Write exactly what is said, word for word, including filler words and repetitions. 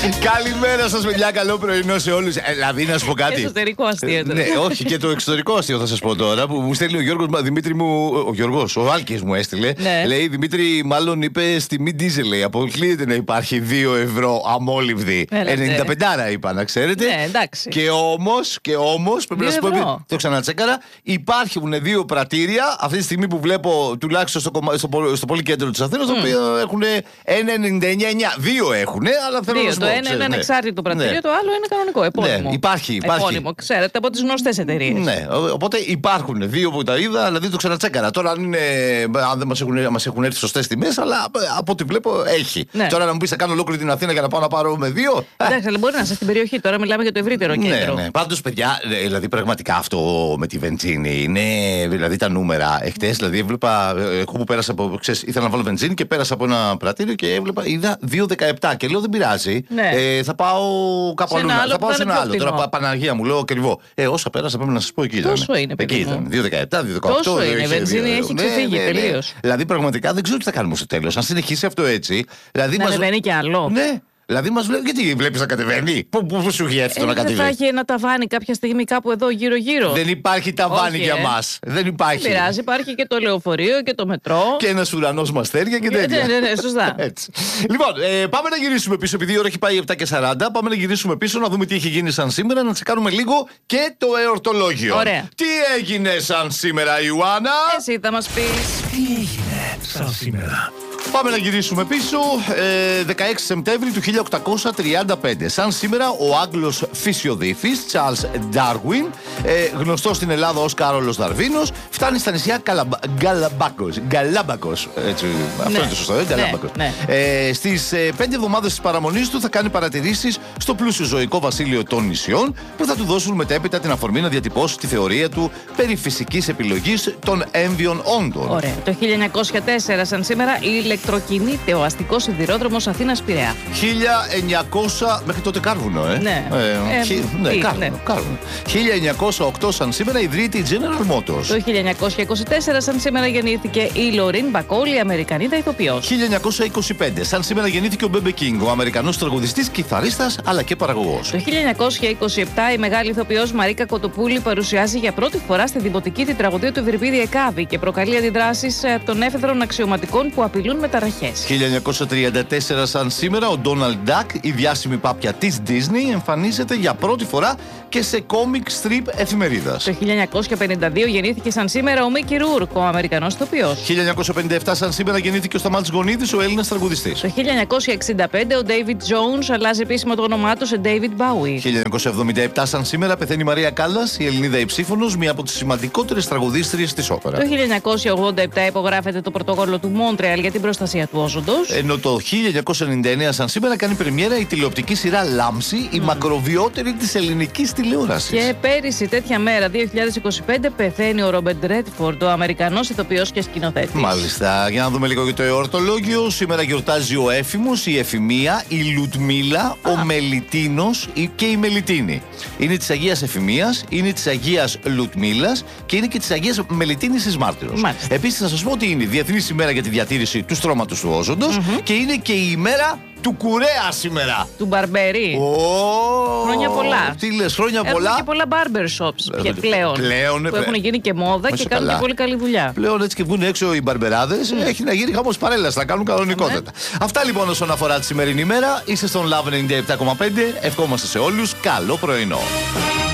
Καλημέρα σας, παιδιά. Καλό πρωινό σε όλους. Ε, δηλαδή, να σου πω κάτι. Εσωτερικό αστείο. Ναι, όχι, και το εξωτερικό αστείο θα σας πω τώρα. Που μου στέλνει ο Γιώργος, Δημήτρη μου. Ο Γιώργος, ο Άλκης μου έστειλε. Ναι. Λέει, Δημήτρη, μάλλον είπε στη μη ντίζελ. Λέει, αποκλείεται να υπάρχει δύο ευρώ αμόλυβδη. ενενήντα πέντε είπα, να ξέρετε. Ναι, εντάξει. Και όμως, και όμως πρέπει να σου πω, το ξανατσέκαρα, υπάρχουν δύο πρατήρια αυτή τη στιγμή που βλέπω τουλάχιστον στο, στο, στο, στο πολυκέντρο της Αθήνας, mm. τα οποία έχουν ένα ενενήντα εννιά. Δύο έχουν, αλλά θέλω δύο, να σου πω. Το ένα είναι ανεξάρτητο πρατήριο, ναι. Το άλλο είναι κανονικό, επώνυμο. Ναι, υπάρχει, υπάρχει. Επώνυμο, ξέρετε, από τις γνωστές εταιρείες. Ναι, οπότε υπάρχουν δύο που τα είδα, δηλαδή το ξανατσέκαρα. Τώρα αν, είναι, αν δεν μας έχουν, μας έχουν έρθει σωστές τιμές, αλλά από ό,τι βλέπω έχει. Ναι. Τώρα να μου πεις θα κάνω ολόκληρη την Αθήνα για να πάω να πάρω με δύο. Εντάξει, αλλά μπορεί να είσαι στην περιοχή, τώρα μιλάμε για το ευρύτερο κέντρο. Ναι, ναι. Πάντως, παιδιά, δηλαδή πραγματικά αυτό με τη βενζίνη είναι. Δηλαδή τα νούμερα. Εχθές, δηλαδή έβλεπα. Εγώ που πέρασα από. Ξέρεις, ήθελα να βάλω βενζίνη και πέρασα από ένα πρατήριο και έβλεπα. Είδα δύο δεκαεπτά και λέω δεν πειράζει. Ναι. Ε, θα πάω κάπου αλλού. Θα πάω σε ένα άλλο. Τώρα Παναγία μου λέω ακριβό. Ε, όσα πέρασα πρέπει να σας πω εκεί ήταν. Τόσο είναι, εκεί ήταν. δύο δεκαεπτά, δύο δεκαοκτώ. Τόσο είναι. Η βενζίνη έχει ξεφύγει τελείως. Δηλαδή πραγματικά δεν ξέρω τι θα κάνουμε στο τέλος. Αν συνεχίσει αυτό έτσι. Να ανεβαίνει κι άλλο. Ναι. Δηλαδή μας βλέπει, γιατί βλέπεις να κατεβαίνει. Πού, πού, πού σου έχει έρθει το να κατεβαίνει. Δεν θα έχει ένα ταβάνι κάποια στιγμή κάπου εδώ γύρω-γύρω. Δεν υπάρχει ταβάνι Όχι, για ε. μας. Δεν υπάρχει. Δεν πειράζει, υπάρχει και το λεωφορείο και το μετρό. Και ένας ουρανός μαστέρια και τέτοια. Ναι, ναι, ναι, σωστά. Έτσι. Λοιπόν, ε, πάμε να γυρίσουμε πίσω, επειδή η ώρα έχει πάει επτά και σαράντα. Πάμε να γυρίσουμε πίσω, να δούμε τι έχει γίνει σαν σήμερα, να τσεκάρουμε λίγο και το εορτολόγιο. Ωραία. Τι έγινε σαν σήμερα, Ιωάννα? Εσύ θα μας πεις. Τι έγινε σαν σήμερα? Πάμε να γυρίσουμε πίσω. Ε, δεκαέξι Σεπτέμβρη του χίλια οκτακόσια τριάντα πέντε. Σαν σήμερα, ο Άγγλος φυσιοδίφης Charles Darwin, ε, γνωστός στην Ελλάδα ως Κάρολος Δαρβίνος, φτάνει στα νησιά Καλαμπα... Γκαλαμπάκος. Γκαλάμπακος. Έτσι, ναι. Αυτό είναι το σωστό, ε, Γκαλάμπακος. Ναι, ναι. Ε, στις ε, πέντε εβδομάδες της παραμονής του θα κάνει παρατηρήσεις στο πλούσιο ζωικό βασίλειο των νησιών, που θα του δώσουν μετέπειτα την αφορμή να διατυπώσει τη θεωρία του περί φυσικής επιλογής των έμβιων όντων. Ωραία. Το χίλια εννιακόσια τέσσερα, σαν σήμερα, η ηλεκτροκινείται ο αστικός σιδηρόδρομος Αθήνας-Πειραιά. χίλια εννιακόσια. Μέχρι τότε Κάρβουνο, ε. Ναι. Ε, ε, χι... ναι, τι, Κάρβουνο, ναι. Κάρβουνο. χίλια εννιακόσια οκτώ, σαν σήμερα, ιδρύεται η General Motors. Το χίλια εννιακόσια είκοσι τέσσερα, σαν σήμερα, γεννήθηκε η Λωρίν Μπακόλη, Αμερικανίδα ηθοποιός. χίλια εννιακόσια είκοσι πέντε, σαν σήμερα, γεννήθηκε ο Μπέμπε Κίνγκ, ο Αμερικανός τραγουδιστής, κιθαρίστας αλλά και παραγωγός. Το χίλια εννιακόσια είκοσι επτά, η μεγάλη ηθοποιός Μαρίκα Κοτοπούλη παρουσιάζει για πρώτη φορά στη δημοτική τη τραγωδία του Ευρυπίδη Εκάβη και προκαλεί αντιδράσεις των έφεδρων αξιωματικών που απειλούν με ταραχές. χίλια εννιακόσια τριάντα τέσσερα, σαν σήμερα, ο Ντόναλντ Ντακ, η διάσημη πάπια της Disney, εμφανίζεται για πρώτη φορά και σε comic strip εφημερίδας. Το χίλια εννιακόσια πενήντα δύο γεννήθηκε σαν σήμερα ο Μίκι Ρούρκ, ο Αμερικανός ηθοποιός. χίλια εννιακόσια πενήντα επτά, σαν σήμερα, γεννήθηκε ο Σταμάτης Γονίδης, ο Έλληνας τραγουδιστής. Το χίλια εννιακόσια εξήντα πέντε, ο David Jones αλλάζει επίσημα το όνομά του σε David Bowie. χίλια εννιακόσια εβδομήντα επτά, σαν σήμερα, πεθαίνει η Μαρία Κάλλας, η Ελληνίδα υψήφωνος, μία από τις σημαντικότερες τραγουδίστριες της όπερα. Το χίλια εννιακόσια ογδόντα επτά υπογράφεται το πρωτόκολλο του Μόντρεαλ για την προστασία του όζοντος. Ενώ το χίλια εννιακόσια ενενήντα εννέα, σαν σήμερα, κάνει πρεμιέρα η τηλεοπτική σειρά Λάμψη, η mm. μακροβιότερη της ελληνικής τηλεόρασης. Και πέρυσι, τέτοια μέρα, δύο χιλιάδες είκοσι πέντε, πεθαίνει ο Ρόμπερτ Ρέτφορντ, ο Αμερικανός ηθοποιός και σκηνοθέτης. Μάλιστα. Για να δούμε λίγο για το εορτολόγιο. Σήμερα γιορτάζει ο Έφημος, η Εφημία, η Λουτμίλα, ah. ο Μελιτίνος και η Μελιτίνη. Είναι της Αγίας Εφημίας, είναι της Αγίας Λουτμίλας και είναι και της Αγίας Μελιτίνης της Μάρτυρος. Επίσης, να σας πω ότι είναι η Διεθνής ημέρα για τη διατήρηση του στρώματος του όζοντος mm-hmm. και είναι και η ημέρα του κουρέα σήμερα. Του μπαρμπερί. Oh, χρόνια πολλά. Τι λες, χρόνια Έχουν πολλά. Και πολλά barber shops ε, πλέον. πλέον. Που έχουν γίνει και μόδα Μέσα και κάνουν καλά. Και πολύ καλή δουλειά. Πλέον έτσι και βγουν έξω οι μπαρμπεράδες. Mm. Έχει να γίνει χαμός παρέλαση. Θα κάνουν κανονικότατα. Mm. Αυτά λοιπόν όσον αφορά τη σημερινή ημέρα. Είστε στον Love ενενήντα επτά κόμμα πέντε. Ευχόμαστε σε όλους καλό πρωινό.